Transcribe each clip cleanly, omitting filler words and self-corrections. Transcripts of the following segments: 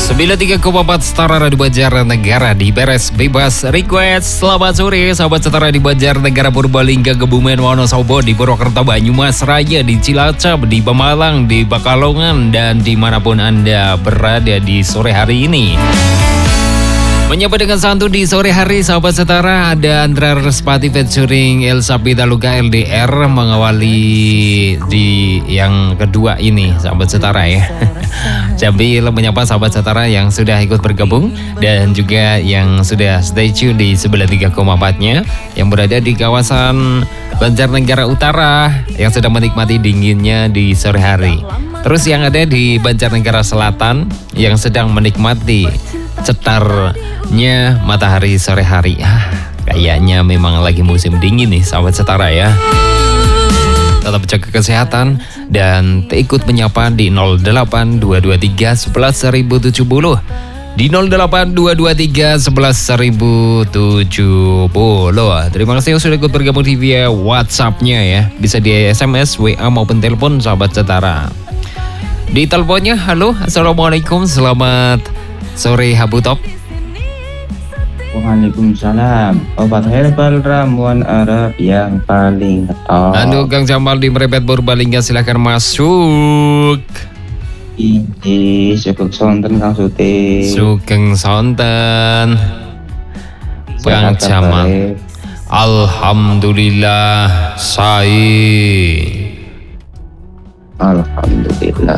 93,4 Setara Radio Banjarnegara di Beres Bebas Request. Selamat sore sahabat Setara di Banjarnegara, Purbalingga, Kebumen, Wonosobo, di Purwokerto, Banyumas Raya, di Cilacap, di Pemalang, di Pekalongan, dan dimanapun Anda berada di sore hari ini. Menyapa dengan santun di sore hari sahabat Setara, ada Andra Respati featuring Elsa Pitaluka LDR mengawali di yang kedua ini sahabat Setara ya. Sambil menyapa sahabat Setara yang sudah ikut bergabung dan juga yang sudah stay tune di 93,4-nya yang berada di kawasan Banjarnegara Utara yang sedang menikmati dinginnya di sore hari. Terus yang ada di Banjarnegara Selatan yang sedang menikmati cetarnya matahari sore hari. Kayaknya memang lagi musim dingin nih sahabat Setara ya. Tetap jaga kesehatan dan ikut menyapa di 08223 11.070, di 08223 11.070. Terima kasih yang sudah ikut bergabung di via WhatsApp-nya ya. Bisa di SMS, WA maupun telepon sahabat Setara. Di teleponnya, halo, assalamualaikum, selamat sore Habu Top. Waalaikumsalam. Obat herbal ramuan Arab yang paling top. Aduh, Kang Jamal di Merepet Purbalingga, silahkan masuk. Ini sugeng sonten Kang Suti. Sugeng sonten Kang Jamal. Alhamdulillah saya. Alhamdulillah.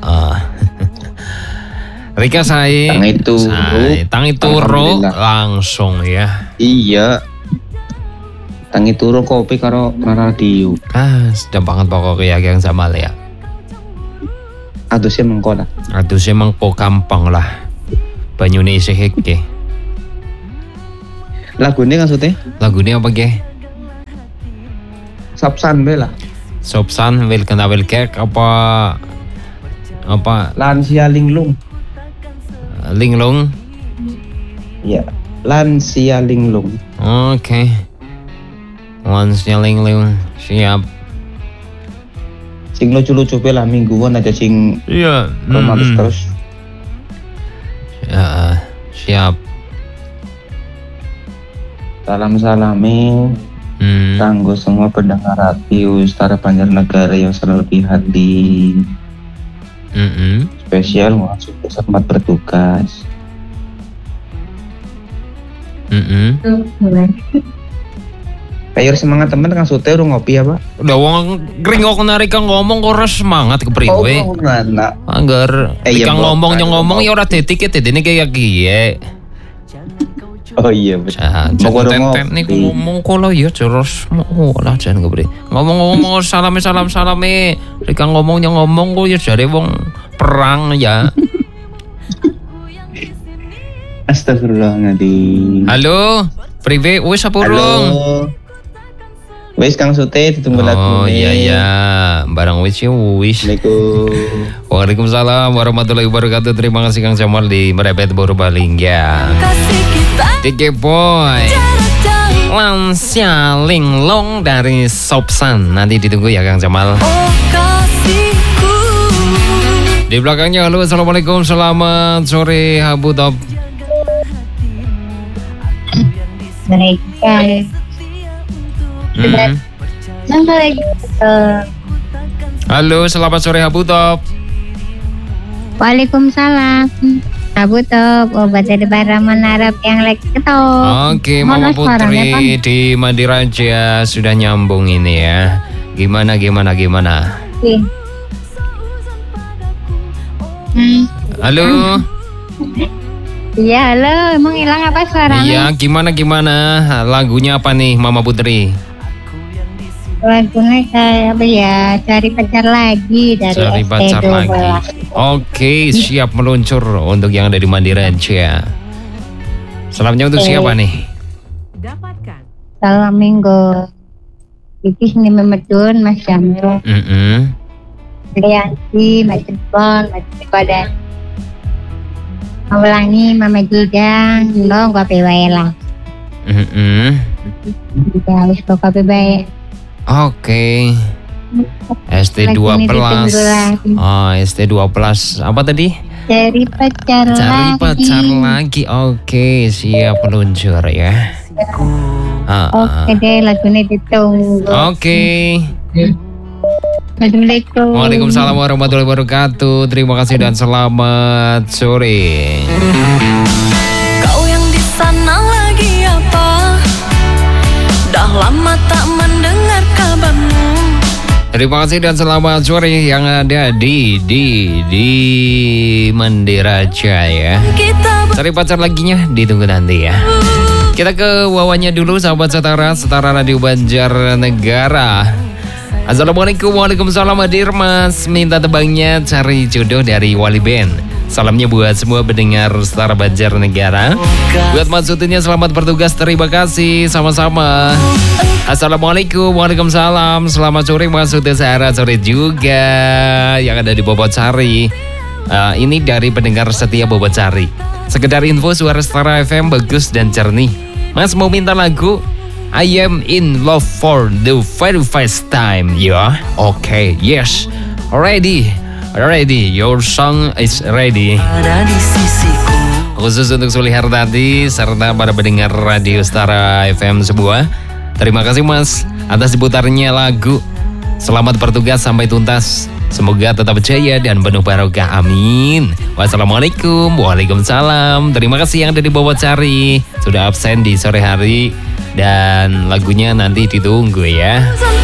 Rika saya tangi turu langsung ya. Iya. Tangi turu kopi karo radio. Sedap banget pokoknya Kang Jamal ya. Adusnya mengko lah. Adusnya mengko gampang lah. Banyune isih heke. Lagune Kang Suti? Lagune apa ge? Sopsan be lah. Sopsan wel kena wel kek apa Lansia linglung. Linglung? Ya, lansia linglung. Oke. Lansia linglung, siap. Sing lucu-lucu pe lah mingguan aja sing iya romantis terus. Ya, siap. Salam-salame kanggo semua pendengar radio Setara Banjarnegara yang selalu hati. Spesial langsung selamat bertugas. Ayo semangat teman Kang Sute urung ngopi ya Pak? Udah wong gringok narik kang ngomong kok ora semangat kepriwe. Oh ngana. Angger kang ngomong ya ora detik ya dedene kayak kiye. Oh iya betul. Jangan nih ngomong kalau ya terus mau lah jangan kepri. Ngomong salame. Rika ngomongnya ngomong kok ya jare wong perang ya. Astagfirullahaladzim. Halo, prive wis apa urung? Wis Kang Sute ditunggu lagu. Oh iya, barang wis ya wis. Waalaikumsalam warahmatullahi wabarakatuh. Terima kasih Kang Jamal di Merepet Purbalingga. Dike Boy Lansia linglung dari Sopsan. Nanti ditunggu ya Kang Jamal. Di belakangnya, halo assalamualaikum, selamat sore Habu Top. Halo selamat sore Habu Top. Waalaikumsalam. Habu Top, obat dari Baraman Arab yang lagi ketok. Oke, Mama Putri di Madiraja sudah nyambung ini ya. Gimana? Halo. Iya, halo. Emang hilang apa suaranya? Iya, gimana? Lagunya apa nih, Mama Putri? Lagunya saya cari pacar lagi dari Cari pacar lagi. Oke, siap meluncur untuk yang ada di Madiraja. Salamnya untuk siapa nih? Salam minggu. Iki sini memedun Mas Jamil. Lianti, Mas Jepon, Mas Jepon. Ulangi Mama Jidang, lo kopi bae lah. Ya wis kopi bae. Oke. ST2 plus. Oh, ST2 plus. Apa tadi? Cari pacar Cari lagi. pacar lagi. Oke, siap meluncur ya. Oke deh, lagunya ditunggu. Oke. Assalamualaikum. Waalaikumsalam warahmatullahi wabarakatuh. Terima kasih dan selamat sore. Kau yang di sana lagi apa? Dah lama tak mendengar kabarmu. Terima kasih dan selamat sore yang ada di Mandira Jaya. Kita Cari pacar laginya ditunggu nanti ya. Kita ke wawannya dulu sahabat setara Radio Banjarnegara. Assalamualaikum, waalaikumsalam hadir mas. Minta tebangnya Cari Jodoh dari Wali Band. Salamnya buat semua pendengar Setara Banjarnegara. Buat Mas Sutinnya selamat bertugas, terima kasih, sama-sama. Assalamualaikum, waalaikumsalam. Selamat sore Mas Sutin, sore juga yang ada di Bobocari. Ini dari pendengar setia Bobocari. Sekedar info suara Setara FM bagus dan jernih. Mas mau minta lagu I am in love for the very first time, ya. Oke, yes, ready, your song is ready. ada di sisiku. Khusus untuk Suli Hartati serta para pendengar Radio Setara FM sebuah. Terima kasih Mas atas diputarnya lagu. Selamat bertugas sampai tuntas. Semoga tetap jaya dan penuh barokah. Amin. Wassalamualaikum. Waalaikumsalam. Terima kasih yang ada di Bobocari sudah absen di sore hari dan lagunya nanti ditunggu ya.